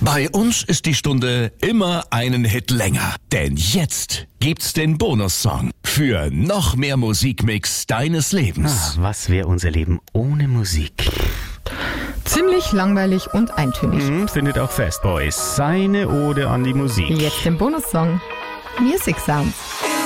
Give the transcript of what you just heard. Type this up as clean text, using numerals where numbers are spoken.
Bei uns ist die Stunde immer einen Hit länger. Denn jetzt gibt's den Bonussong für noch mehr Musikmix deines Lebens. Was wäre unser Leben ohne Musik? Ziemlich langweilig und eintönig. Findet auch Fastboys. Seine Ode an die Musik. Jetzt den Bonussong. Music Sounds.